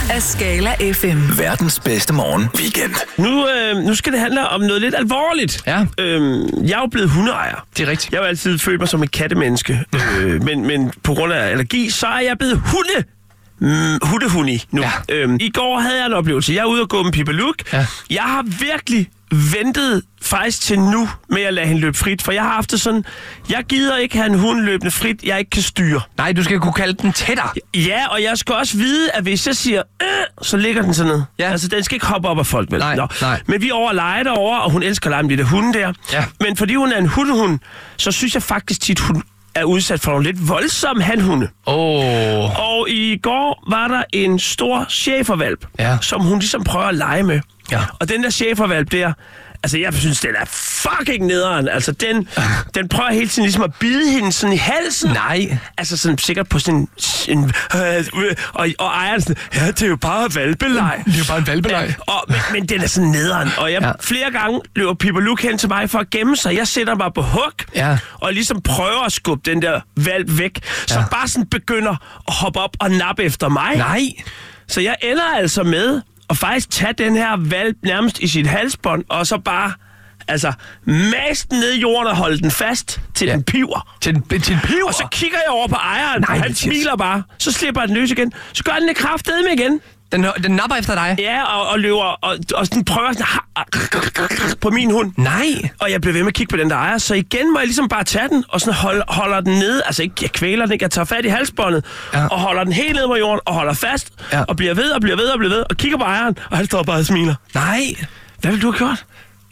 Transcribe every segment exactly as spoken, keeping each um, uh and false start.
af Skala F M. Verdens bedste morgen weekend. Nu, øh, nu skal det handle om noget lidt alvorligt. Ja. Øhm, jeg er jo blevet hundeejer. Det er rigtigt. Jeg har jo altid følt mig som et kattemenneske. øh, men, men på grund af allergi, så er jeg blevet hunde. Mm, hundehundi nu. Ja. Øhm, I går havde jeg en oplevelse. Jeg er ude og gå med Pippa Look. Ja. Jeg har virkelig ventet faktisk til nu med at lade hende løbe frit. For jeg har haft det sådan, jeg gider ikke have en hund løbende frit, jeg ikke kan styre. Nej, du skal kunne kalde den tættere. Ja, og jeg skal også vide, at hvis jeg siger, øh, så ligger den sådan ned. Ja. Altså, den skal ikke hoppe op af folk, vel? Nej, Nå. nej. Men vi er over at lege derovre, og hun elsker at lege med de der hunde der. Ja. Men fordi hun er en hundehund, så synes jeg faktisk tit, hun er udsat for nogle lidt voldsomme hanhunde. Åh. Oh. Og i går var der en stor schæfervalp, Ja. som hun ligesom prøver at lege med. Ja. Og den der schæfervalp der, altså jeg synes, den er fucking nederen. Altså den, den prøver hele tiden ligesom at bide hende sådan i halsen. Nej. Altså sådan sikkert på sådan en... Øh, øh, og, og ejeren sådan, ja, det er jo bare valpeleg. Det er jo bare en valpeleg. Ja, og, men, men den er sådan nederen. Og jeg, Ja. flere gange løber Pippa Look hen til mig for at gemme sig. Jeg sætter mig på hug, Ja. og ligesom prøver at skubbe den der valp væk, så Ja. bare sådan begynder at hoppe op og nappe efter mig. Nej. Så jeg ender altså med at faktisk tage den her valp nærmest i sit halsbånd, og så bare, altså, mase den ned i jorden og holde den fast til Ja. den piver. Til en, til en piver. Og så kigger jeg over på ejeren, Nej, og han Mathias. smiler bare. Så slipper den løs igen. Så gør den det kraftedeme igen. Den, den napper efter dig. Ja, og, og løber, og, og sådan prøver sådan, på min hund. Nej. Og jeg blev ved med at kigge på den der ejer, så igen må jeg ligesom bare tage den, og sådan hold, holder den nede. Altså ikke, jeg kvæler den ikke, jeg tager fat i halsbåndet, Ja. og holder den helt nede på jorden, og holder fast, Ja. og bliver ved, og bliver ved, og bliver ved, og kigger på ejeren, og han står bare og smiler. Nej. Hvad ville du have gjort?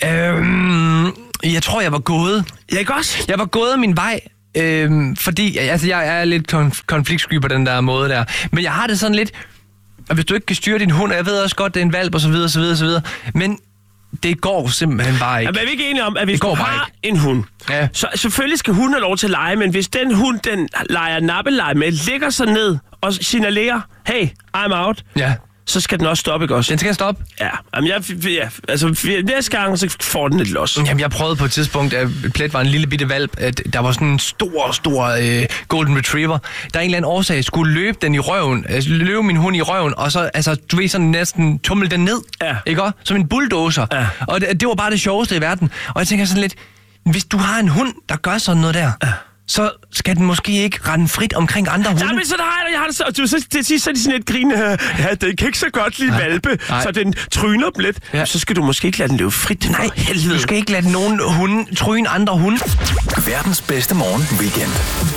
Øhm, jeg tror, jeg var gået. Ja, ikke også? Jeg var gået af min vej, øhm, fordi altså, jeg er lidt konf- konfliktsky på den der måde der. Men jeg har det sådan lidt, at hvis du ikke kan styre din hund, og jeg ved også godt, det er en valp og så videre, så videre, så videre, men det går simpelthen bare ikke. Men er vi ikke enige om, at hvis Det går du bare har en hund, Ja. så selvfølgelig skal hunden have lov til at lege, men hvis den hund, den leger nappeleje med, ligger sig ned og signalerer, hey, I'm out, Ja, så skal den også stoppe, ikke også? den skal stoppe. Ja, jamen jeg, ja, altså næste gang, så får den et los. Jamen, jeg prøvede på et tidspunkt, at Plet var en lille bitte valp, at der var sådan en stor, stor øh, golden retriever. Der er en eller anden årsag, skulle løbe den i røven, altså, løbe min hund i røven, og så, altså, du ved, sådan næsten tumle den ned, Ja. ikke også? Som en bulldozer. Ja. Og det, det var bare det sjoveste i verden. Og jeg tænker sådan lidt, hvis du har en hund, der gør sådan noget der, ja. så skal den måske ikke rende frit omkring andre hunde. Jamen, så der har jeg, jeg har det så, du, så til sidst så er de sådan lidt grine, ja, den kan ikke så godt lide valpe, Nej. så den tryner dem lidt. Ja. Så skal du måske ikke lade den løbe frit. Nej, helvede. du skal ikke lade nogen hunde tryne andre hunde. Verdens bedste morgen weekend.